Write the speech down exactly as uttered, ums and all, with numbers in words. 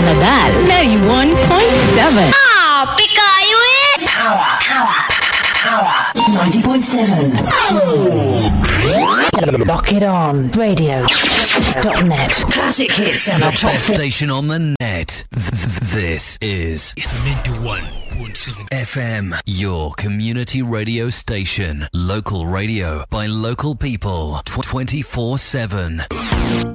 Nadal, ninety-one point seven. Ah, Pikayu eh! Power, power, power. ninety point seven. Lock it on. Radio dot net. Classic hits and The a top best station on the net. This is ninety-one point seven F M, your community radio station. Local radio by local people. twenty-four seven.